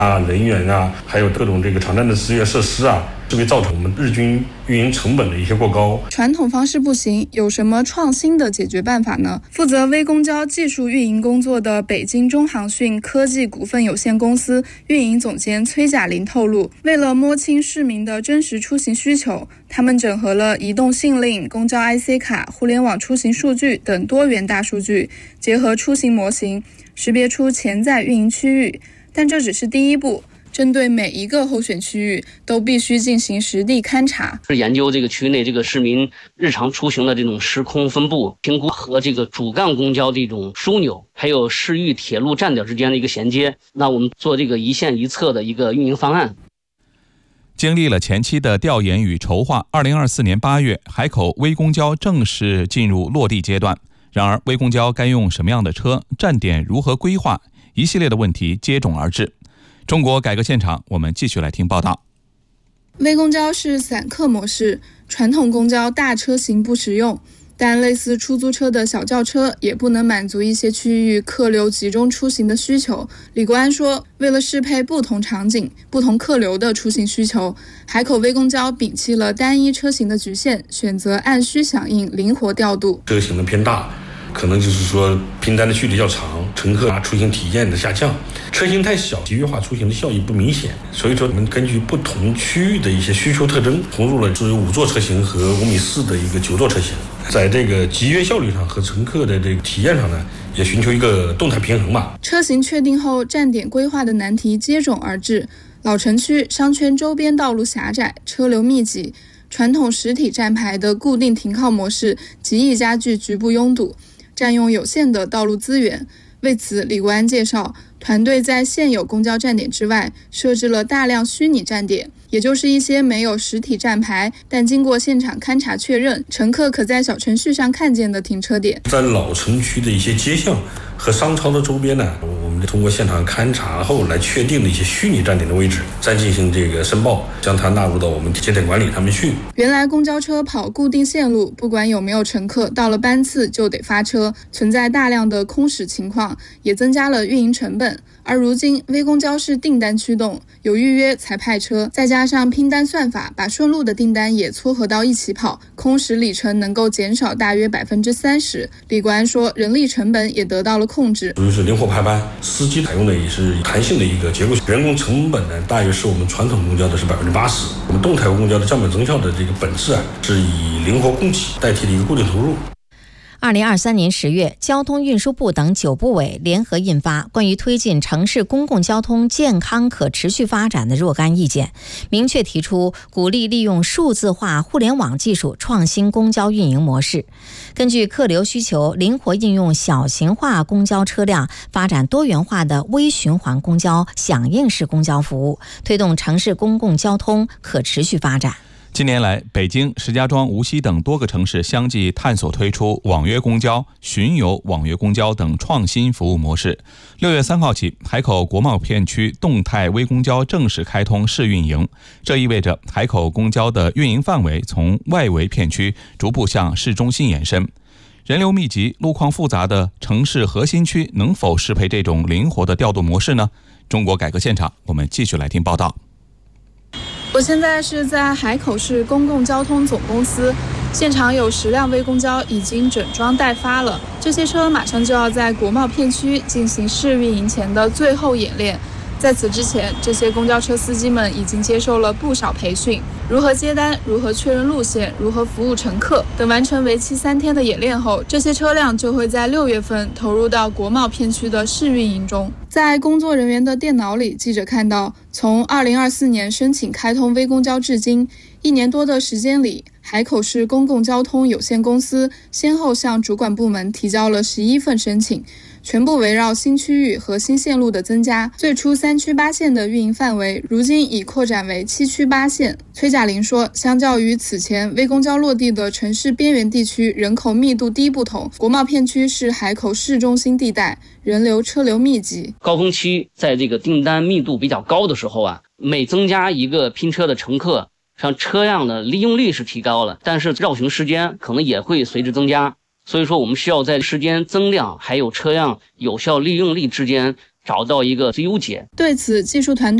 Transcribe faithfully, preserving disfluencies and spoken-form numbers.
啊、人员啊，还有各种这个场站的资源设施啊，这会造成我们日均运营成本的一些过高。 传统方式不行，有什么创新的解决办法呢？负责微公交技术运营工作的北京中航讯科技股份有限公司运营总监崔甲林透露，为了摸清市民的真实出行需求，他们整合了移动信令、公交 I C 卡、互联网出行数据等多元大数据，结合出行模型，识别出潜在运营区域。但这只是第一步，针对每一个候选区域都必须进行实地勘察， 是研究这个区内这个市民日常出行的这种时空分布，评估和这个主干公交的一种枢纽，还有市域铁路站点之间的一个衔接。那我们做这个一线一策的一个运营方案。 经历了前期的调研与筹划，二零二四年八月，海口微公交正式进入落地阶段。然而，微公交该用什么样的车，站点如何规划，一系列的问题接踵而至。中国改革现场，我们继续来听报道。 微公交是散客模式，传统公交大车型不实用，但类似出租车的小轿车也不能满足一些区域客流集中出行的需求。李国安说，为了适配不同场景、不同客流的出行需求，海口微公交摒弃了单一车型的局限，选择按需响应，灵活调度。 车型的偏大，可能就是说拼单的距离较长，乘客啊出行体验的下降；车型太小，集约化出行的效益不明显。所以说，我们根据不同区域的一些需求特征，投入了属于五座车型和五米四的一个九座车型。在这个集约效率上和乘客的这个体验上呢，也寻求一个动态平衡吧。 车型确定后，站点规划的难题接踵而至。老城区商圈周边道路狭窄，车流密集，传统实体站牌的固定停靠模式极易加剧局部拥堵，占用有限的道路资源。为此，李国安介绍，团队在现有公交站点之外设置了大量虚拟站点，也就是一些没有实体站牌，但经过现场勘查确认，乘客可在小程序上看见的停车点。 在老城区的一些街巷和商超的周边呢，我们通过现场勘查后来确定的一些虚拟站点的位置，再进行这个申报，将它纳入到我们节点管理上面去。 原来公交车跑固定线路，不管有没有乘客，到了班次就得发车，存在大量的空驶情况，也增加了运营成本。而如今微公交是订单驱动，有预约才派车，再加上拼单算法，把顺路的订单也撮合到一起跑，空驶里程能够减少大约百分之三十。李国安说，人力成本也得到了控制， 属于是灵活排班，司机采用的也是弹性的一个结构，人工成本呢大约是我们传统公交的是百分之八十。我们动态公交的降本增效的这个本质啊，是以灵活供给代替了一个固定投入。 二零二三年十月，交通运输部等九部委联合印发《关于推进城市公共交通健康可持续发展的若干意见》，明确提出鼓励利用数字化、互联网技术创新公交运营模式，根据客流需求，灵活应用小型化公交车辆，发展多元化的微循环公交、响应式公交服务，推动城市公共交通可持续发展。 近年来，北京、石家庄、无锡等多个城市相继探索推出网约公交、巡游网约公交等创新服务模式。六月三号起，海口国贸片区动态微公交正式开通试运营，这意味着海口公交的运营范围从外围片区逐步向市中心延伸。人流密集、路况复杂的城市核心区能否适配这种灵活的调度模式呢？中国改革现场，我们继续来听报道。 我现在是在海口市公共交通总公司，现场有十辆微公交已经整装待发了，这些车马上就要在国贸片区进行试运营前的最后演练。在此之前，这些公交车司机们已经接受了不少培训，如何接单，如何确认路线，如何服务乘客等。完成为期三天的演练后，这些车辆就会在六月份投入到国贸片区的试运营中。在工作人员的电脑里，记者看到，从二零二四年申请开通微公交至今，一年多的时间里，海口市公共交通有限公司先后向主管部门提交了十一份申请，全部围绕新区域和新线路的增加。最初三区八线的运营范围，如今已扩展为七区八线。崔甲林说，相较于此前微公交落地的城市边缘地区人口密度低不同，国贸片区是海口市中心地带，人流车流密集。 高峰期在这个订单密度比较高的时候啊，每增加一个拼车的乘客，像车辆的利用率是提高了，但是绕行时间可能也会随之增加。所以说我们需要在时间增量还有车辆有效利用率之间找到一个最优解。 对此，技术团队